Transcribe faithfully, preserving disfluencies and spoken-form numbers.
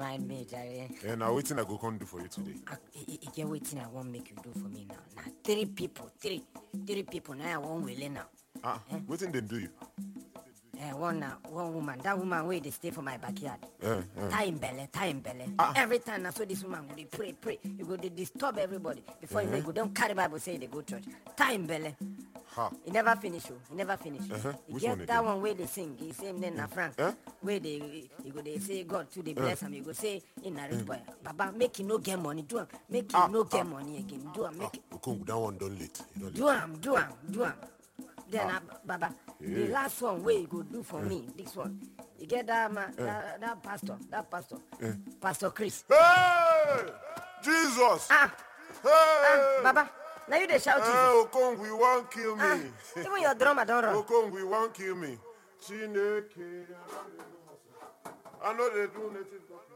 mind me, Jerry. And now waiting I go come do for you today. You get waiting I won't make you do for me now. Now three people, three, three people now I won't will now. Ah, eh? Waiting then do you? Uh, one uh, one woman, that woman where they stay for my backyard. Eh, eh. Time belly, time belly. Ah. Every time I saw this woman, go they pray, pray. You go they disturb everybody before Uh-huh. you go. Don't carry Bible say they go church. Time belly. Ha. He never finish you. He never finish. Uh-huh. You Which get one that again? one where they sing. He same name na Frank. Eh? Where they you go they say God to they bless him. You go say in a rich boy. Baba make him no get money. Do him. Make him Ah, no get ah. money again. Do him. Ah, Make Okong, that one done late. You don't do him. Do him. Do him. Then uh, Baba, the Yeah. last one where you go do for me. This one. You get that man, that, that pastor, that pastor, Pastor Chris. Hey! Jesus! Ah, Hey! ah, Baba. Now you they shout Hey, Jesus. Okong, we won't kill me. Ah, even your drummer don't run. Okong, we won't kill me. Chineke. I know they do native.